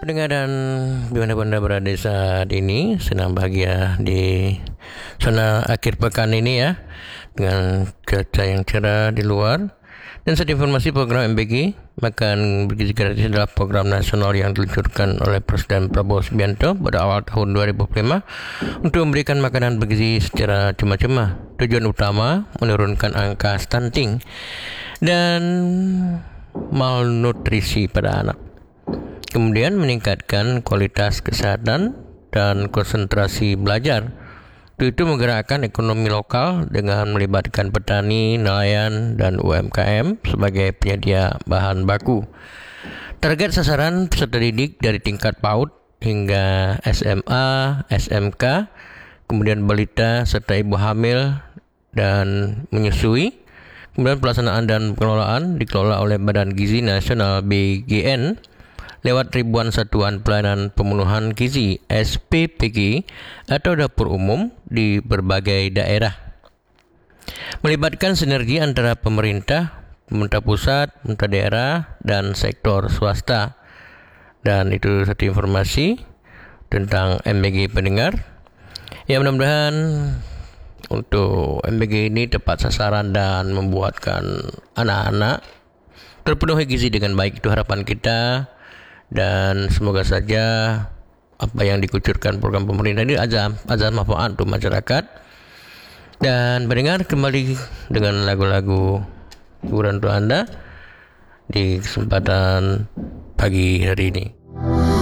Pendengar dan dimanapun Anda berada saat ini, senang bahagia di zona akhir pekan ini ya, dengan cuaca yang cerah di luar. Dan saat informasi program MBG Makan Bergizi Gratis adalah program nasional yang diluncurkan oleh Presiden Prabowo Subianto pada awal tahun 2005 untuk memberikan makanan bergizi secara cuma-cuma. Tujuan utama menurunkan angka stunting dan malnutrisi pada anak. Kemudian meningkatkan kualitas kesehatan dan konsentrasi belajar. Itu menggerakkan ekonomi lokal dengan melibatkan petani, nelayan, dan UMKM sebagai penyedia bahan baku. Target sasaran peserta didik dari tingkat PAUD hingga SMA, SMK, kemudian balita serta ibu hamil dan menyusui. Kemudian pelaksanaan dan pengelolaan dikelola oleh Badan Gizi Nasional BGN lewat ribuan satuan pelayanan pemenuhan gizi SPPG atau dapur umum di berbagai daerah. Melibatkan sinergi antara pemerintah pusat, pemerintah daerah, dan sektor swasta. Dan itu satu informasi tentang MBG pendengar. Ya, mudah-mudahan untuk MBG ini tepat sasaran dan membuatkan anak-anak terpenuhi gizi dengan baik. Itu harapan kita. Dan semoga saja apa yang dikucurkan program pemerintah ini azam manfaat untuk masyarakat. Dan mendengar kembali dengan lagu-lagu hiburan untuk Anda di kesempatan pagi hari ini.